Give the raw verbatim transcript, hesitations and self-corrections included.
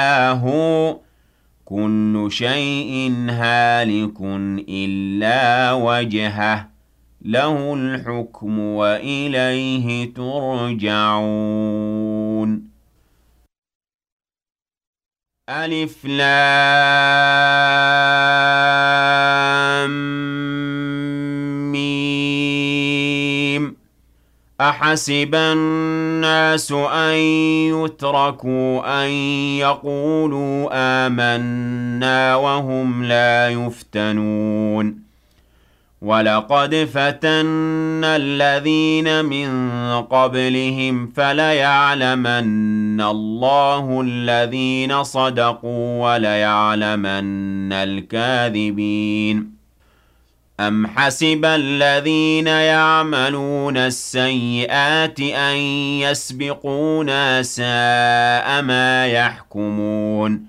هو كل شيء هالك إلا وجهه له الحكم وإليه ترجعون ألف لام ميم أحسب الناس أن يتركوا أن يقولوا آمنا وهم لا يفتنون ولقد فتنا الذين من قبلهم فليعلمن الله الذين صدقوا وليعلمن الكاذبين أم حسب الذين يعملون السيئات أن يسبقونا ساء ما يحكمون